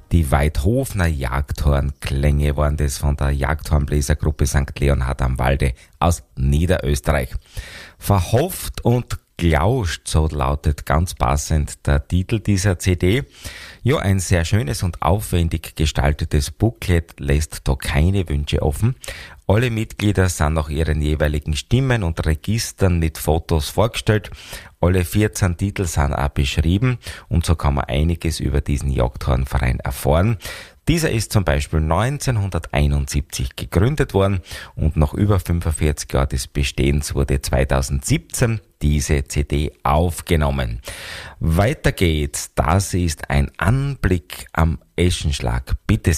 Die Weidhofener Jagdhornklänge waren das von der Jagdhornbläsergruppe St. Leonhard am Walde aus Niederösterreich. Verhofft und glauscht, so lautet ganz passend der Titel dieser CD. Ja, ein sehr schönes und aufwendig gestaltetes Booklet lässt da keine Wünsche offen. Alle Mitglieder sind nach ihren jeweiligen Stimmen und Registern mit Fotos vorgestellt. Alle 14 Titel sind auch beschrieben und so kann man einiges über diesen Jagdhornverein erfahren. Dieser ist zum Beispiel 1971 gegründet worden und nach über 45 Jahren des Bestehens wurde 2017 diese CD aufgenommen. Weiter geht's. Das ist ein Anblick am Eschenschlag. Bitte